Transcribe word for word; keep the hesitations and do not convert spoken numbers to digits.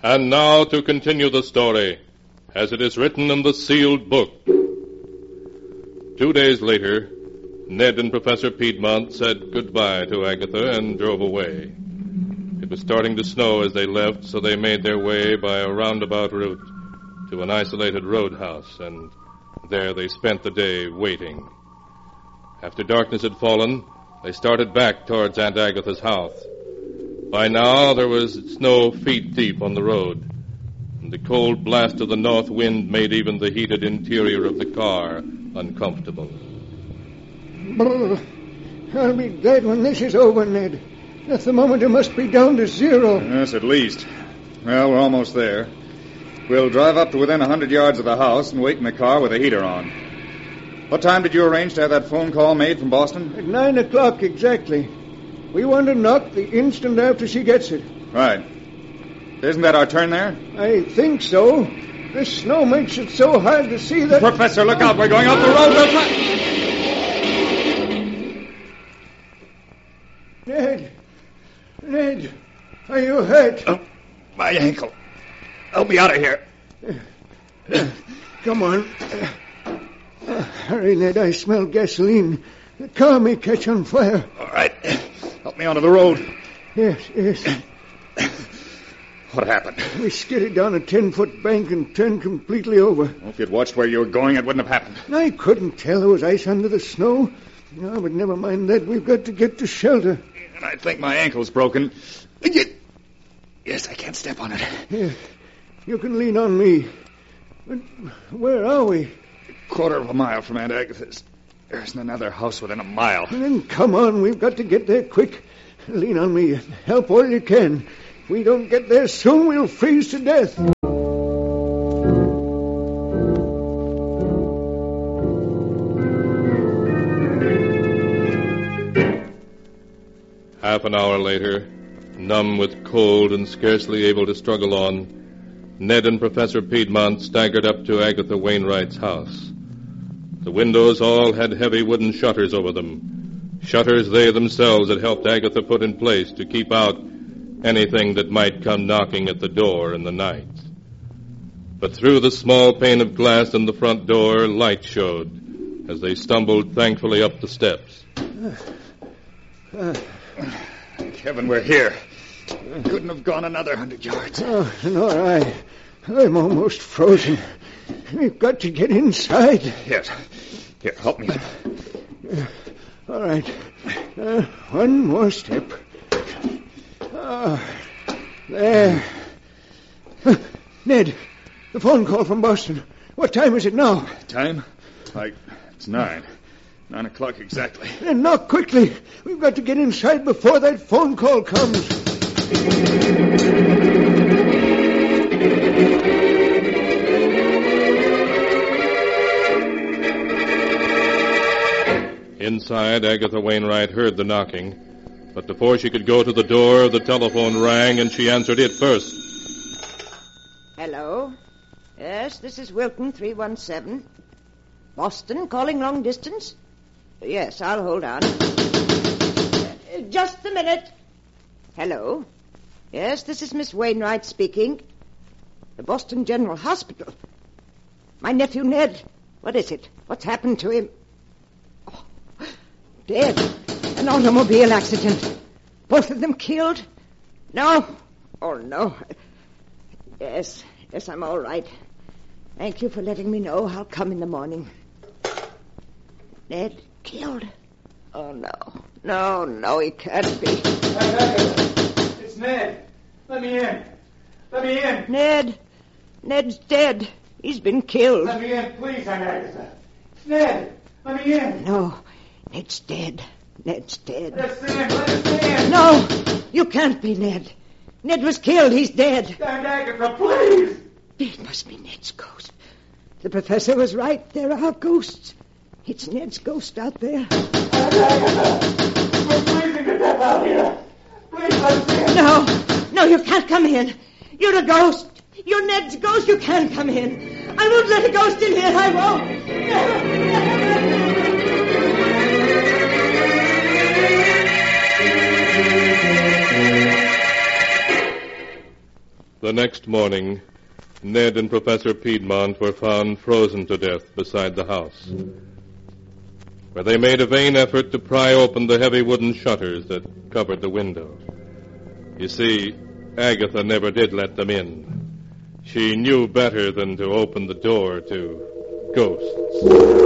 And now to continue the story, as it is written in the sealed book. Two days later, Ned and Professor Piedmont said goodbye to Agatha and drove away. It was starting to snow as they left, so they made their way by a roundabout route to an isolated roadhouse, and there they spent the day waiting. After darkness had fallen, they started back towards Aunt Agatha's house. By now, there was snow feet deep on the road, and the cold blast of the north wind made even the heated interior of the car uncomfortable. Brr. I'll be dead when this is over, Ned. At the moment, it must be down to zero. Yes, at least. Well, we're almost there. We'll drive up to within a hundred yards of the house and wait in the car with the heater on. What time did you arrange to have that phone call made from Boston? At nine o'clock exactly. We want to knock the instant after she gets it. Right. Isn't that our turn there? I think so. This snow makes it so hard to see that... Professor, look out. We're going off the road. We'll try... Ned. Ned. Are you hurt? Oh, my ankle. Help me out of here. Uh, come on. Uh, hurry, Ned. I smell gasoline. The car may catch on fire. All right. Help me onto the road. Yes, yes. What happened? We skidded down a ten-foot bank and turned completely over. Well, if you'd watched where you were going, it wouldn't have happened. I couldn't tell there was ice under the snow. No, but never mind that. We've got to get to shelter. And I think my ankle's broken. Yes, I can't step on it. Here, you can lean on me. But where are we? A quarter of a mile from Aunt Agatha's. There isn't another house within a mile. Then come on. We've got to get there quick. Lean on me and help all you can. If we don't get there soon, we'll freeze to death. Half an hour later, numb with cold and scarcely able to struggle on, Ned and Professor Piedmont staggered up to Agatha Wainwright's house. The windows all had heavy wooden shutters over them, shutters they themselves had helped Agatha put in place to keep out anything that might come knocking at the door in the night. But through the small pane of glass in the front door, light showed as they stumbled thankfully up the steps. Uh, uh. Kevin, we're here. Couldn't have gone another hundred yards. Oh, nor I. I'm almost frozen. We've got to get inside. Yes. Here, help me. Uh, all right. Uh, one more step. Ah, there. Uh, Ned, the phone call from Boston. What time is it now? Time? Like, it's nine. Nine o'clock exactly. Then knock quickly. We've got to get inside before that phone call comes. Inside, Agatha Wainwright heard the knocking, but before she could go to the door, the telephone rang and she answered it first. Hello? Yes, this is Wilton, three one seven. Boston, calling long distance? Yes, I'll hold on. Uh, just a minute. Hello? Yes, this is Miss Wainwright speaking. The Boston General Hospital. My nephew Ned. What is it? What's happened to him? Oh, dead. An automobile accident. Both of them killed? No. Oh, no. Yes, yes, I'm all right. Thank you for letting me know. I'll come in the morning. Ned killed? Oh, no. No, no, he can't be. It's Ned. Let me in. Let me in. Ned. Ned's dead. He's been killed. Let me in, please, Aunt Agatha. Ned, let me in. No, Ned's dead. Ned's dead. Let us in. Let us in. No, you can't be Ned. Ned was killed. He's dead. Aunt Agatha, please. It must be Ned's ghost. The professor was right. There are ghosts. It's Ned's ghost out there. Aunt Agatha, we're freezing to death out here. Please let us in. No, no, you can't come in. You're a ghost. You're Ned's ghost. You can't come in. I won't let a ghost in here. I won't. The next morning, Ned and Professor Piedmont were found frozen to death beside the house, where they made a vain effort to pry open the heavy wooden shutters that covered the window. You see, Agatha never did let them in. She knew better than to open the door to ghosts.